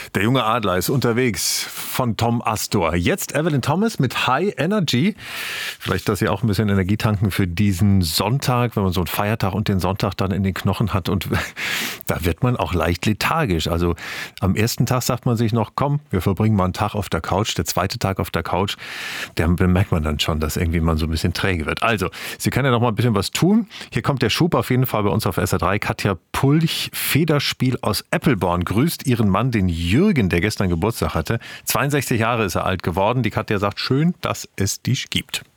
Der junge Adler ist unterwegs von Tom Astor. Jetzt Evelyn Thomas mit High Energy. Vielleicht, dass Sie auch ein bisschen Energie tanken für diesen Sonntag, wenn man so einen Feiertag und den Sonntag dann in den Knochen hat. Und da wird man auch leicht lethargisch. Also am ersten Tag sagt man sich noch, komm, wir verbringen mal einen Tag auf der Couch. Der zweite Tag auf der Couch, da bemerkt man dann schon, dass irgendwie man so ein bisschen träge wird. Also, Sie können ja noch mal ein bisschen was tun. Hier kommt der Schub auf jeden Fall bei uns auf SR3. Katja Pulch, Federspiel aus Eppelborn, grüßt ihren Mann, den Jürgen, der gestern Geburtstag hatte. 62 Jahre ist er alt geworden. Die Katja sagt, schön, dass es dich gibt.